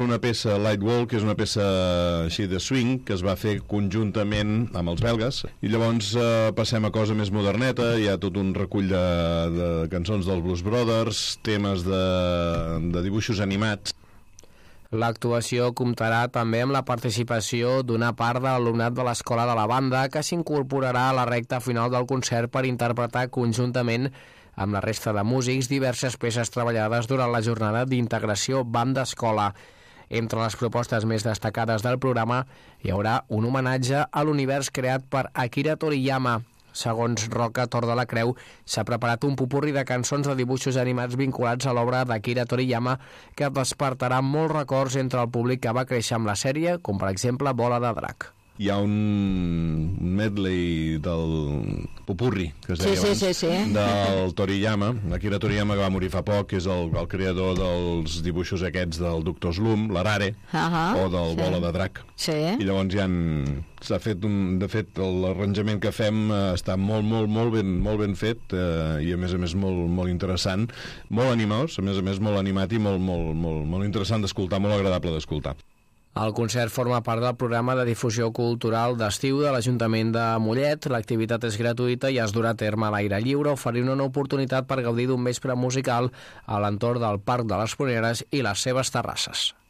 Una peça, Lightwalk, que és una peça així de swing, que es va fer conjuntament amb els belgues, i llavors passem a cosa més moderneta. Hi ha tot un recull de cançons dels Blues Brothers, temes de dibuixos animats. L'actuació comptarà també amb la participació d'una part de l'alumnat de l'escola de la banda, que s'incorporarà a la recta final del concert per interpretar conjuntament amb la resta de músics diverses peces treballades durant la jornada d'integració banda-escola. Entre les propostes més destacades del programa hi haurà un homenatge a l'univers creat per Akira Toriyama. Segons Roca Tor de la Creu, s'ha preparat un popurri de cançons de dibuixos animats vinculats a l'obra d'Akira Toriyama que despertarà molts records entre el públic que va créixer amb la sèrie, com per exemple Bola de Drac. Hi ha un medley del popurri, que es deia abans, del Toriyama, Akira Toriyama, que va morir fa poc, que és el creador dels dibuixos aquests del Doctor Slump, l'Arare, o del Bola de Drac. I llavors s'ha fet de fet, l'arranjament que fem està molt ben fet, i a més molt interessant, molt animós, a més molt animat i molt interessant d'escoltar, molt agradable d'escoltar. El concert forma part del programa de difusió cultural d'estiu de l'Ajuntament de Mollet. L'activitat és gratuïta i es durà a terme a l'aire lliure, oferint una oportunitat per gaudir d'un vespre musical a l'entorn del Parc de les Poneres i les seves terrasses.